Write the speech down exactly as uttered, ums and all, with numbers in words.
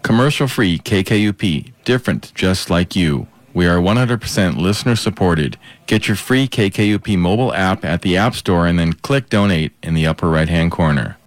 Commercial-free K K U P, different just like you. We are one hundred percent listener-supported. Get your free K K U P mobile app at the App Store and then click Donate in the upper right-hand corner.